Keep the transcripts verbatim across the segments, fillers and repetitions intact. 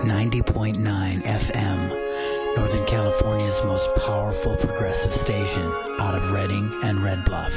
ninety point nine F M, Northern California's most powerful progressive station out of Redding and Red Bluff.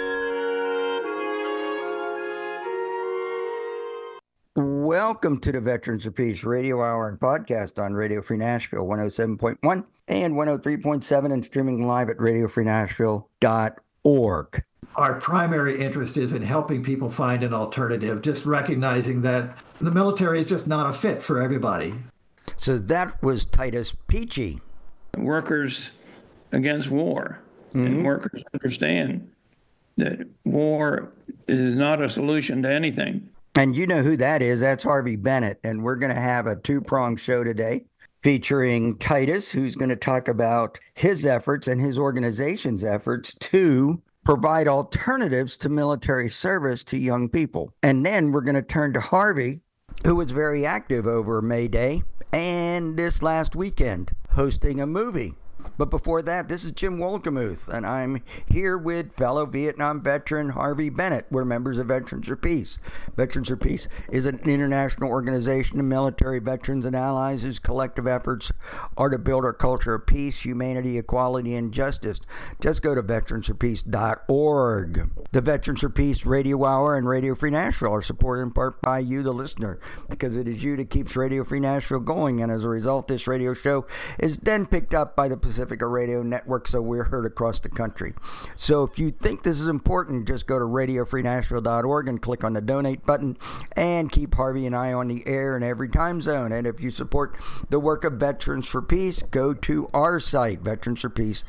Welcome to the Veterans for Peace Radio Hour and podcast on Radio Free Nashville one oh seven point one and one oh three point seven and streaming live at radio free nashville dot org. Our primary interest is in helping people find an alternative, just recognizing that the military is just not a fit for everybody. So that was Titus Peachy. Workers against war. Mm-hmm. And workers understand that war is not a solution to anything. And you know who that is. That's Harvey Bennett. And we're going to have a two-pronged show today featuring Titus, who's going to talk about his efforts and his organization's efforts to provide alternatives to military service to young people. And then we're going to turn to Harvey, who was very active over May Day and this last weekend hosting a movie. But before that, this is Jim Wolgemuth, and I'm here with fellow Vietnam veteran Harvey Bennett. We're members of Veterans for Peace. Veterans for Peace is an international organization of military veterans and allies whose collective efforts are to build a culture of peace, humanity, equality, and justice. Just go to veterans for peace dot org. The Veterans for Peace Radio Hour and Radio Free Nashville are supported in part by you, the listener, because it is you that keeps Radio Free Nashville going, and as a result, this radio show is then picked up by the Pacifica Radio Network, so we're heard across the country. So if you think this is important, just go to radio free nashville dot org and click on the donate button and keep Harvey and I on the air in every time zone. And if you support the work of Veterans for Peace, go to our site, veterans for peace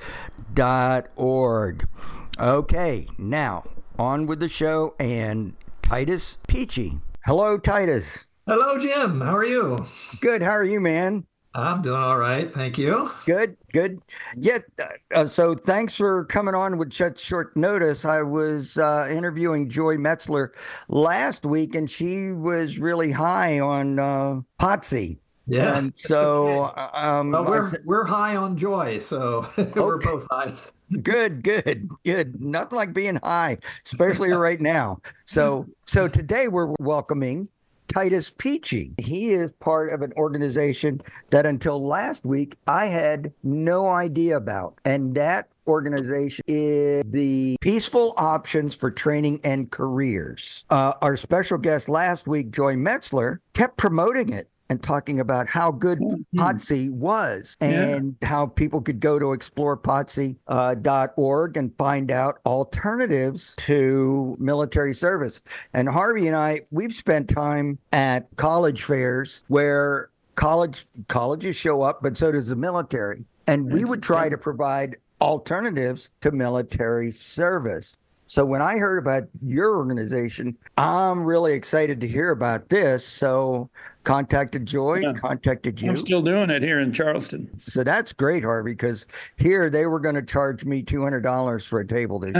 dot org. Okay, now on with the show and Titus Peachy. Hello, Titus. Hello, Jim. How are you? Good. How are you, man? I'm doing all right. Thank you. Good, good. Yeah, uh, so thanks for coming on with such short notice. I was uh, interviewing Joy Metzler last week, and she was really high on uh, Potsy. Yeah. And so um, well, we're, said, we're high on Joy, so we're okay. Both high. Good, good, good. Nothing like being high, especially right now. So, so today we're welcoming Titus Peachy. He is part of an organization that until last week I had no idea about. And that organization is the Peaceful Options for Training and Careers. Uh, our special guest last week, Joy Metzler, kept promoting it and talking about how good mm-hmm. Potsy was and yeah. how people could go to explore potsy dot org and find out alternatives to military service. And Harvey and I, we've spent time at college fairs where college colleges show up, but so does the military. And we would try to provide alternatives to military service. So when I heard about your organization, I'm really excited to hear about this. So contacted Joy, yeah. contacted you. I'm still doing it here in Charleston. So that's great, Harvey, because here they were going to charge me two hundred dollars for a table this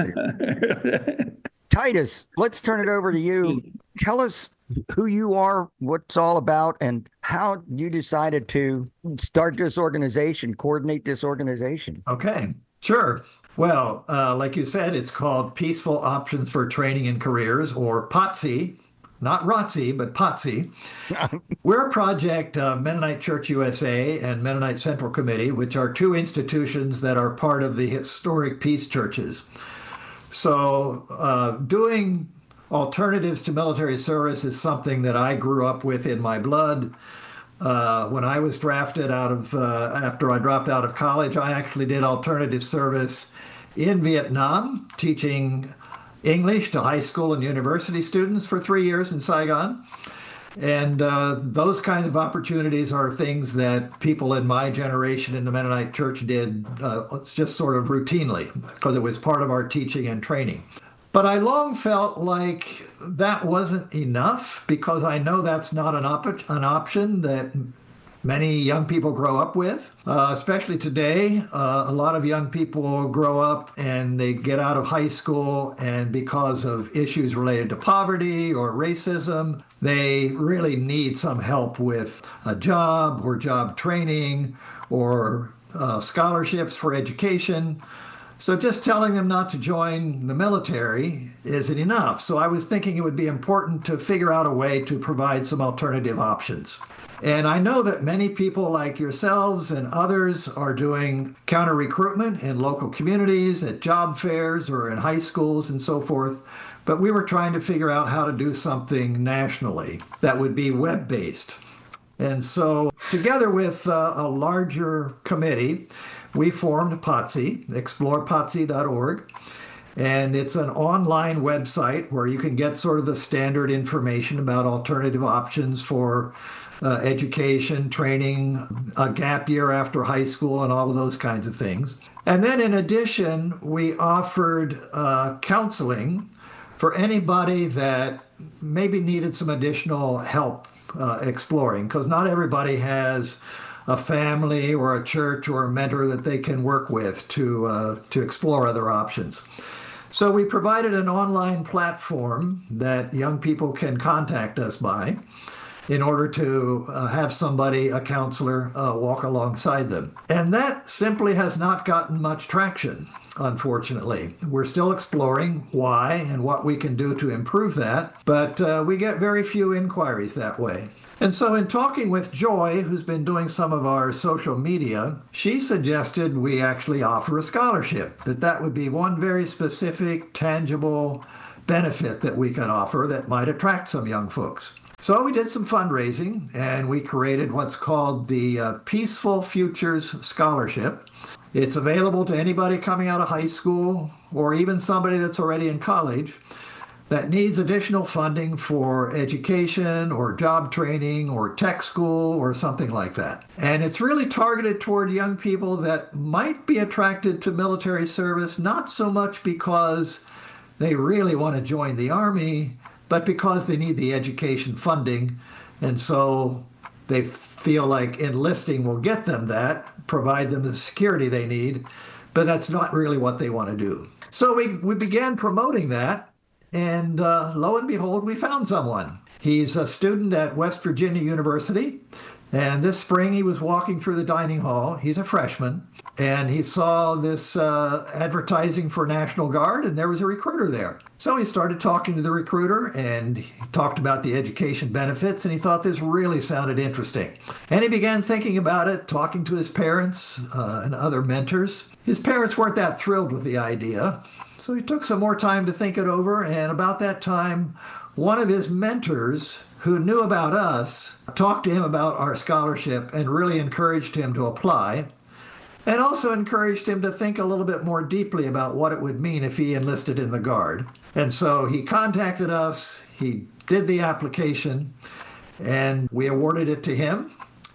year. Titus, let's turn it over to you. Tell us who you are, what it's all about, and how you decided to start this organization, coordinate this organization. Okay, sure. Well, uh, like you said, it's called Peaceful Options for Training and Careers, or Potsy, not R O T C, but Potsy. We're a project of Mennonite Church U S A and Mennonite Central Committee, which are two institutions that are part of the historic peace churches. So uh, doing alternatives to military service is something that I grew up with in my blood. Uh, when I was drafted out of, uh, after I dropped out of college, I actually did alternative service in Vietnam, teaching English to high school and university students for three years in Saigon. And uh, those kinds of opportunities are things that people in my generation in the Mennonite Church did uh, just sort of routinely, because it was part of our teaching and training. But I long felt like that wasn't enough, because I know that's not an, op- an option that many young people grow up with, uh, especially today. Uh, a lot of young people grow up and they get out of high school, and because of issues related to poverty or racism, they really need some help with a job or job training or uh, scholarships for education. So just telling them not to join the military isn't enough. So I was thinking it would be important to figure out a way to provide some alternative options. And I know that many people like yourselves and others are doing counter recruitment in local communities, at job fairs, or in high schools and so forth. But we were trying to figure out how to do something nationally that would be web-based. And so together with uh, a larger committee, we formed P O T S I, explore P O T S I dot org. And it's an online website where you can get sort of the standard information about alternative options for uh, education, training, a gap year after high school, and all of those kinds of things. And then in addition, we offered uh, counseling for anybody that maybe needed some additional help uh, exploring, because not everybody has a family or a church or a mentor that they can work with to uh, to explore other options. So we provided an online platform that young people can contact us by in order to uh, have somebody, a counselor, uh, walk alongside them. And that simply has not gotten much traction, unfortunately. We're still exploring why and what we can do to improve that, but uh, we get very few inquiries that way. And so in talking with Joy, who's been doing some of our social media, she suggested we actually offer a scholarship, that that would be one very specific, tangible benefit that we can offer that might attract some young folks. So we did some fundraising, and we created what's called the uh, Peaceful Futures Scholarship. It's available to anybody coming out of high school or even somebody that's already in college that needs additional funding for education or job training or tech school or something like that. And it's really targeted toward young people that might be attracted to military service, not so much because they really want to join the Army, but because they need the education funding. And so they feel like enlisting will get them that, provide them the security they need, but that's not really what they want to do. So we, we began promoting that. And uh, lo and behold, we found someone. He's a student at West Virginia University. And this spring, he was walking through the dining hall. He's a freshman. And he saw this uh, advertising for National Guard, and there was a recruiter there. So he started talking to the recruiter, and he talked about the education benefits, and he thought this really sounded interesting. And he began thinking about it, talking to his parents uh, and other mentors. His parents weren't that thrilled with the idea. So he took some more time to think it over, and about that time, one of his mentors who knew about us talked to him about our scholarship and really encouraged him to apply, and also encouraged him to think a little bit more deeply about what it would mean if he enlisted in the Guard. And so he contacted us, he did the application, and we awarded it to him,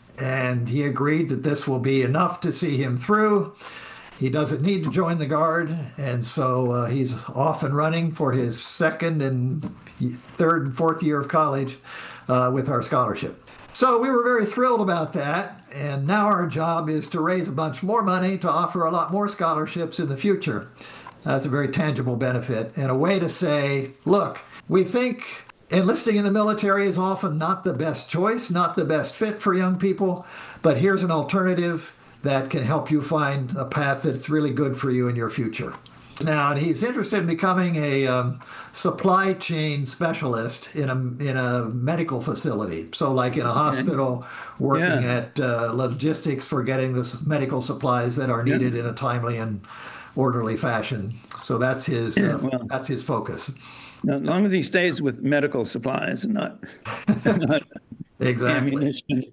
and he agreed that this will be enough to see him through. He doesn't need to join the Guard, and so uh, he's off and running for his second and third and fourth year of college uh, with our scholarship. So we were very thrilled about that, and now our job is to raise a bunch more money to offer a lot more scholarships in the future. That's a very tangible benefit and a way to say, look, we think enlisting in the military is often not the best choice, not the best fit for young people, but here's an alternative that can help you find a path that's really good for you in your future. Now, and he's interested in becoming a um, supply chain specialist in a in a medical facility. So like in a hospital, working yeah. at uh, logistics for getting the medical supplies that are needed yeah. in a timely and orderly fashion. So that's his uh, well, that's his focus. As long as he stays with medical supplies and not... not Exactly.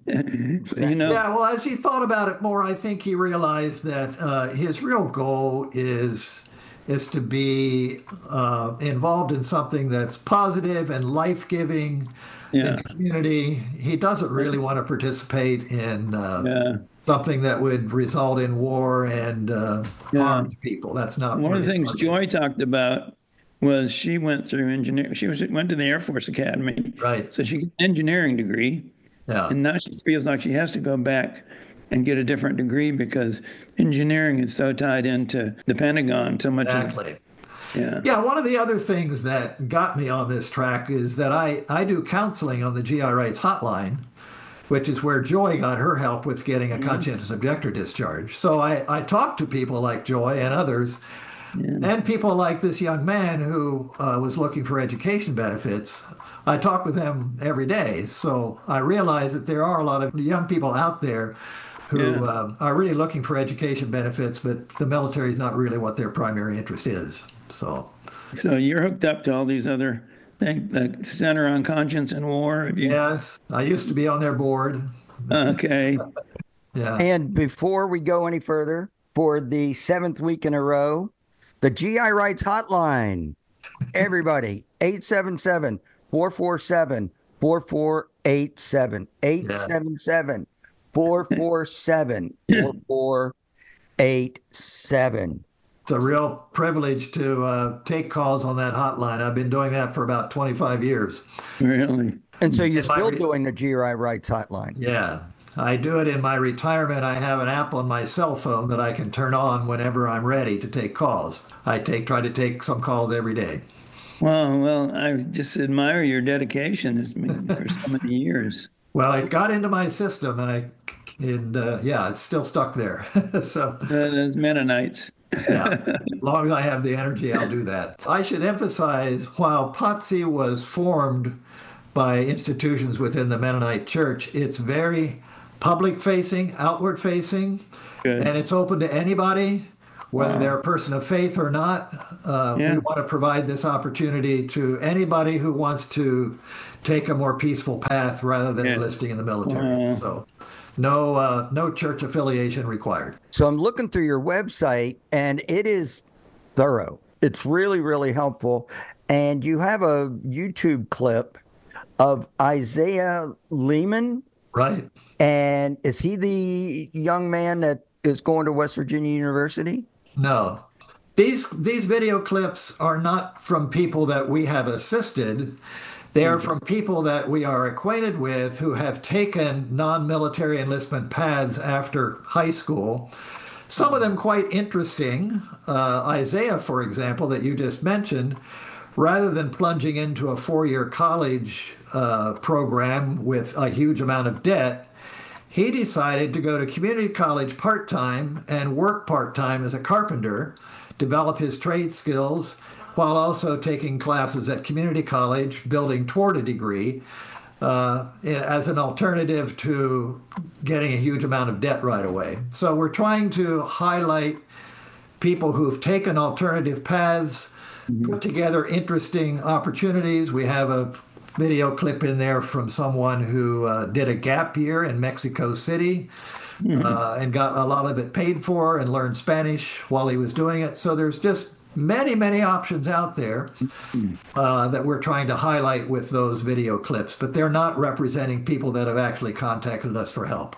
you know. Yeah, well, as he thought about it more, I think he realized that uh, his real goal is is to be uh, involved in something that's positive and life-giving yeah. in the community. He doesn't really want to participate in uh, yeah. something that would result in war and uh, yeah. harm to people. That's not one of the things Joy talked about. Was she went through engineering. She was went to the Air Force Academy. Right. So she got an engineering degree. Yeah. And now she feels like she has to go back and get a different degree because engineering is so tied into the Pentagon so much. Exactly. Of, yeah. Yeah. One of the other things that got me on this track is that I, I do counseling on the G I Rights Hotline, which is where Joy got her help with getting a conscientious objector discharge. So I, I talked to people like Joy and others. Yeah. And people like this young man who uh, was looking for education benefits I talk with them every day. So I realize that there are a lot of young people out there who Yeah. uh, are really looking for education benefits, but the military is not really what their primary interest is. So, So you're hooked up to all these other things, the Center on Conscience and War. Have you- yes, I used to be on their board. Okay. Yeah. And before we go any further, for the seventh week in a row, the G I Rights Hotline. Everybody, eight seven seven, four four seven, four four eight seven. eight seven seven, four four seven, four four eight seven. It's a real privilege to uh, take calls on that hotline. I've been doing that for about twenty-five years. Really? And so you're If I still re- doing the G I Rights Hotline. Yeah. I do it in my retirement. I have an app on my cell phone that I can turn on whenever I'm ready to take calls. I take try to take some calls every day. Well, well, I just admire your dedication. It's been for so many years. Well, it got into my system, and I, and uh, yeah, it's still stuck there. So, Uh, Those Mennonites. yeah, as long as I have the energy, I'll do that. I should emphasize, while P O T S I was formed by institutions within the Mennonite Church, it's very public-facing, outward-facing, Good. and it's open to anybody, whether they're a person of faith or not. Uh, Yeah. We want to provide this opportunity to anybody who wants to take a more peaceful path rather than Yeah. enlisting in the military. Wow. So, no, uh, no church affiliation required. So I'm looking through your website, and it is thorough. It's really, really helpful. And you have a YouTube clip of Isaiah Lehman. Right. And is he the young man that is going to West Virginia University? No. These these video clips are not from people that we have assisted. They are from people that we are acquainted with who have taken non-military enlistment paths after high school. Some of them quite interesting. Uh, Isaiah, for example, that you just mentioned, rather than plunging into a four-year college uh, program with a huge amount of debt, he decided to go to community college part-time and work part-time as a carpenter, develop his trade skills, while also taking classes at community college, building toward a degree, uh, as an alternative to getting a huge amount of debt right away. So we're trying to highlight people who've taken alternative paths, put together interesting opportunities. We have a video clip in there from someone who uh, did a gap year in Mexico City uh, and got a lot of it paid for and learned Spanish while he was doing it. So there's just many, many options out there uh, that we're trying to highlight with those video clips, but they're not representing people that have actually contacted us for help.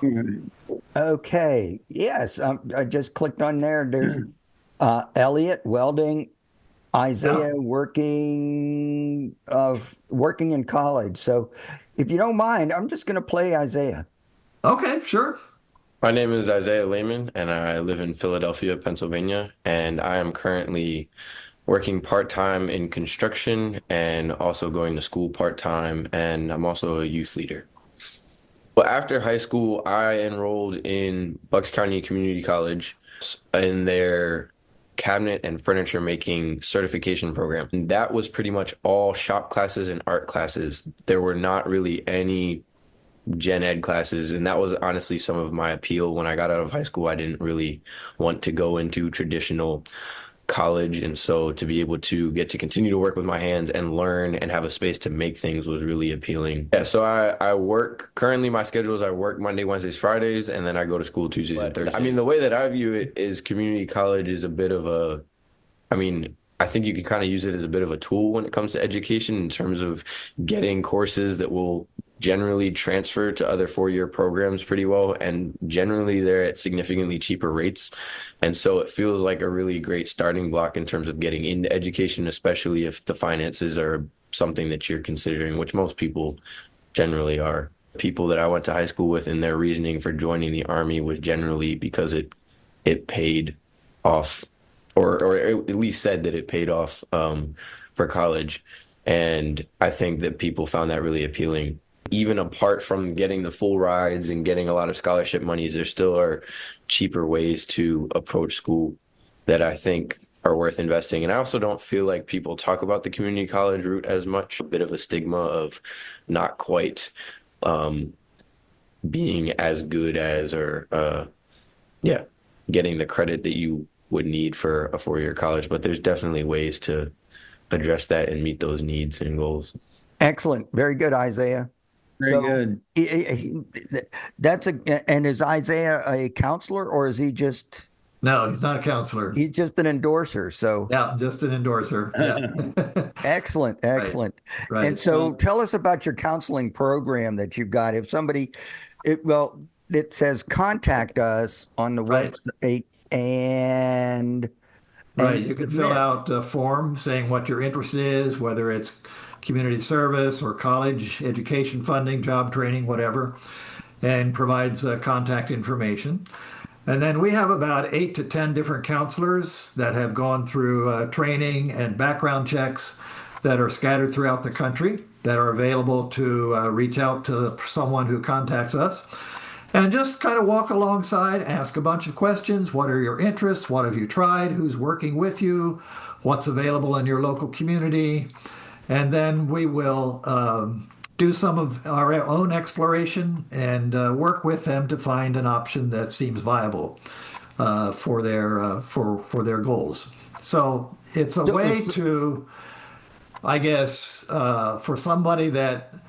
Okay. Yes. Um, I just clicked on there. There's uh, Elliot Welding, Isaiah Yeah. working of working in college. So if you don't mind, I'm just going to play Isaiah. Okay, sure. My name is Isaiah Lehman, and I live in Philadelphia, Pennsylvania, and I am currently working part-time in construction and also going to school part-time, and I'm also a youth leader. Well, after high school, I enrolled in Bucks County Community College in their cabinet and furniture making certification program. And that was pretty much all shop classes and art classes. There were not really any gen ed classes, and that was honestly some of my appeal. When I got out of high school, I didn't really want to go into traditional college, and so to be able to get to continue to work with my hands and learn and have a space to make things was really appealing. Yeah, so I, I work, currently my schedule is I work Monday, Wednesdays, Fridays, and then I go to school Tuesdays and Thursdays. I mean, the way that I view it is community college is a bit of a, I mean, I think you can kind of use it as a bit of a tool when it comes to education in terms of getting courses that will generally transfer to other four-year programs pretty well, and generally they're at significantly cheaper rates. And so it feels like a really great starting block in terms of getting into education, especially if the finances are something that you're considering, which most people generally are. People that I went to high school with, and their reasoning for joining the Army was generally because it it paid off, or or at least said that it paid off um, for college. And I think that people found that really appealing. Even apart from getting the full rides and getting a lot of scholarship monies, there still are cheaper ways to approach school that I think are worth investing. And I also don't feel like people talk about the community college route as much. A bit of a stigma of not quite um, being as good as, or uh, yeah, getting the credit that you would need for a four-year college. But there's definitely ways to address that and meet those needs and goals. Excellent. Very good, Isaiah. Very So, good. he- he- he- That's a, and is Isaiah a counselor or is he just, No, he's not a counselor. he's just an endorser? So Yeah, just an endorser. Yeah. excellent, excellent. Right. And so tell us about your counseling program that you've got. If somebody, it, well, it says contact us on the Right. website and. Right. and You can submit. fill out a form saying what your interest is, whether it's community service or college education funding, job training, whatever, and provides uh, contact information. And then we have about eight to ten different counselors that have gone through uh, training and background checks that are scattered throughout the country that are available to uh, reach out to someone who contacts us and just kind of walk alongside, ask a bunch of questions. What are your interests? What have you tried? Who's working with you? What's available in your local community? And then we will um, do some of our own exploration and uh, work with them to find an option that seems viable uh, for their uh, for for their goals. So it's a way to, I guess, uh, for somebody that